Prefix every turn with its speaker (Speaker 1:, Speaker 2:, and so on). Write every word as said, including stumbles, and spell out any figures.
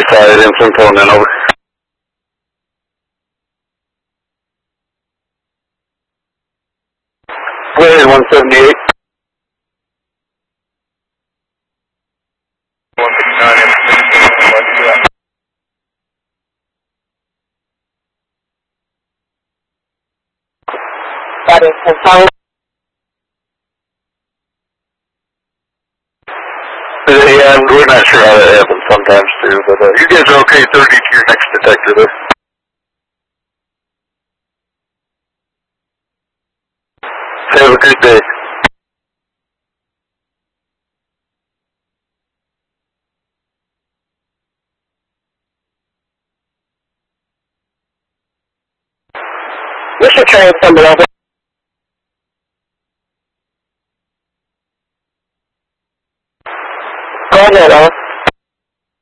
Speaker 1: side, insulin phone in, over. Go ahead, one seventy-eight. one fifty-nine,
Speaker 2: That is ten thousand.
Speaker 1: Yeah, we're not sure how that happens sometimes too, but uh, you guys are okay, thirty to your next detector there. Have a good day.
Speaker 2: We should train someone over. Go ahead, Ella.